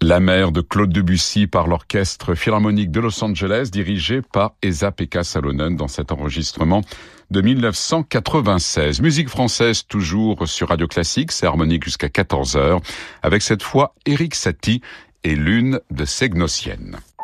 La mer de Claude Debussy par l'Orchestre Philharmonique de Los Angeles, dirigé par Esa-Pekka Salonen dans cet enregistrement de 1996. Musique française toujours sur Radio Classique, c'est harmonique jusqu'à 14h, avec cette fois Erik Satie et l'une de ses Gnossiennes.